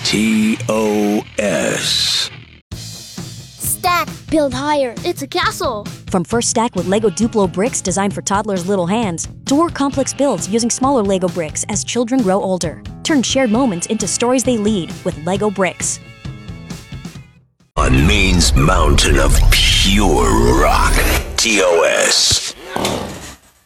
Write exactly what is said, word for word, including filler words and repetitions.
T O S. Stack. Build higher. It's a castle. From First Stack with Lego Duplo bricks designed for toddlers' little hands, to more complex builds using smaller Lego bricks as children grow older. Turn shared moments into stories they lead with Lego bricks. On Maine's mountain of pure rock, T O S.